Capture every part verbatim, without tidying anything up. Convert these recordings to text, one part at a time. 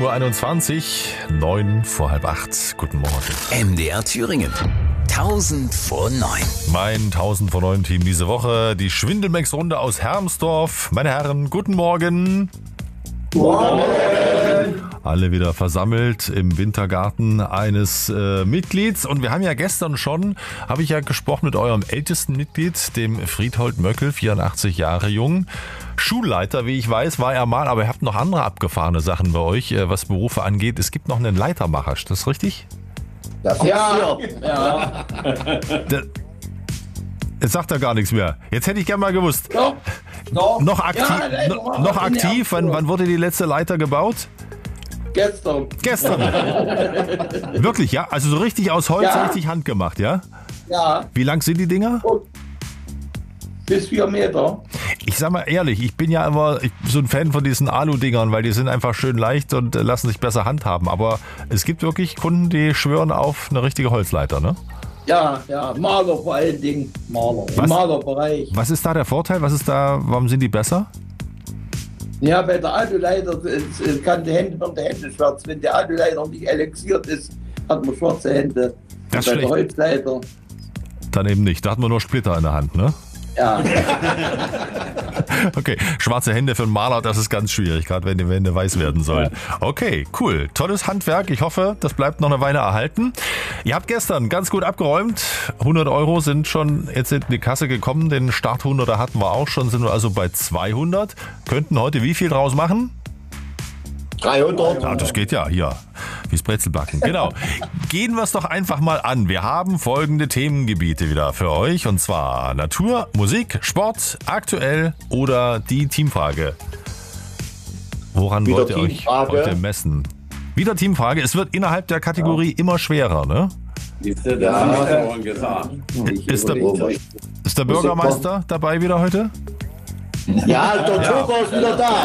Uhr einundzwanzig, neun vor halb acht. Guten Morgen. M D R Thüringen. tausend vor neun. Mein tausend vor neun Team diese Woche, die Schwindelmex-Runde aus Hermsdorf. Meine Herren, guten Morgen. Morgen. Alle wieder versammelt im Wintergarten eines äh, Mitglieds. Und wir haben ja gestern schon, habe ich ja gesprochen mit eurem ältesten Mitglied, dem Friedhold Möckel, vierundachtzig Jahre jung. Schulleiter, wie ich weiß, war er mal, aber ihr habt noch andere abgefahrene Sachen bei euch, äh, was Berufe angeht. Es gibt noch einen Leitermacher, ist das richtig? Das ja, ja. Der, jetzt sagt er gar nichts mehr. Jetzt hätte ich gerne mal gewusst. Doch, doch. Noch aktiv? Ja, no, noch aktiv? Wann, wann wurde die letzte Leiter gebaut? Gestern. Gestern. Wirklich, ja? Also so richtig aus Holz, Ja. richtig handgemacht, ja? Ja. Wie lang sind die Dinger? Bis vier Meter. Ich sag mal ehrlich, ich bin ja immer ich, so ein Fan von diesen Alu-Dingern, weil die sind einfach schön leicht und äh, lassen sich besser handhaben. Aber es gibt wirklich Kunden, die schwören auf eine richtige Holzleiter, ne? Ja, ja. Maler vor allen Dingen. Maler. Was? Im Malerbereich. Was ist da der Vorteil? Was ist da, warum sind die besser? Ja, bei der Aluleiter es, es kann die Hände von der Hände schwarz. Wenn der Aluleiter nicht elixiert ist, hat man schwarze Hände. Das Und ist bei der schlecht. Holzleiter. Dann eben nicht. Da hat man nur Splitter in der Hand, ne? Ja. Okay, schwarze Hände für einen Maler, das ist ganz schwierig, gerade wenn die Wände weiß werden sollen. Okay, cool. Tolles Handwerk. Ich hoffe, das bleibt noch eine Weile erhalten. Ihr habt gestern ganz gut abgeräumt. hundert Euro sind schon jetzt in die Kasse gekommen. Den Start hunderter hatten wir auch schon, sind wir also bei zweihundert. Könnten heute wie viel draus machen? dreihundert. Ja, das geht ja hier. Wie's Brezelbacken. Genau. Gehen wir es doch einfach mal an. Wir haben folgende Themengebiete wieder für euch. Und zwar Natur, Musik, Sport, aktuell oder die Teamfrage. Woran Wieder wollt ihr euch Teamfrage. heute messen? Wieder Teamfrage. Es wird innerhalb der Kategorie immer schwerer, ne? Siehste, das haben wir vorhin gesagt. Ist der, ist der Bürgermeister dabei wieder heute? Ja, der Joker ist wieder da.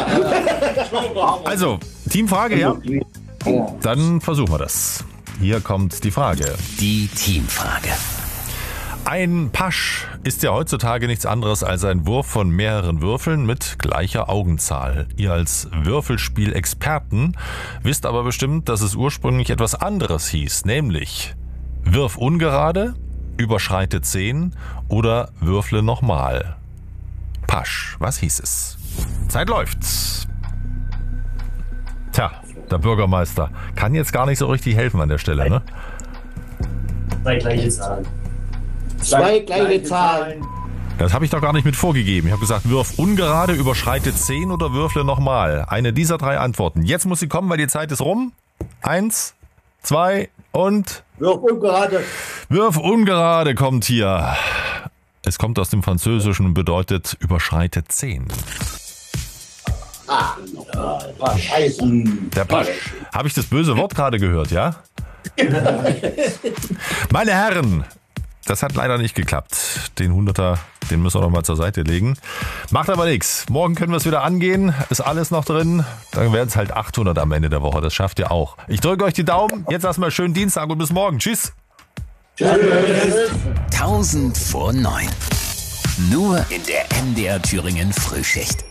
Also, Teamfrage, ja? Dann versuchen wir das. Hier kommt die Frage. Die Teamfrage. Ein Pasch ist ja heutzutage nichts anderes als ein Wurf von mehreren Würfeln mit gleicher Augenzahl. Ihr als Würfelspiel-Experten wisst aber bestimmt, dass es ursprünglich etwas anderes hieß, nämlich Wirf ungerade, überschreite zehn oder würfle nochmal. Pasch, was hieß es? Zeit läuft. Tja, der Bürgermeister kann jetzt gar nicht so richtig helfen an der Stelle, ne? Zwei gleiche Zahlen. Zwei gleiche Zahlen. Das habe ich doch gar nicht mit vorgegeben. Ich habe gesagt, wirf ungerade, überschreite zehn oder würfle nochmal. Eine dieser drei Antworten. Jetzt muss sie kommen, weil die Zeit ist rum. Eins, zwei und... Wirf ungerade. Wirf ungerade kommt hier. Es kommt aus dem Französischen und bedeutet überschreite zehn. Ah, Scheiße. Der Pasch. Habe ich das böse Wort gerade gehört, ja? Meine Herren, das hat leider nicht geklappt. Den Hunderter, den müssen wir noch mal zur Seite legen. Macht aber nichts. Morgen können wir es wieder angehen. Ist alles noch drin. Dann werden es halt achthundert am Ende der Woche. Das schafft ihr auch. Ich drücke euch die Daumen. Jetzt erstmal schönen Dienstag und bis morgen. Tschüss. tausend vor neun. Nur in der M D R Thüringen Frühschicht.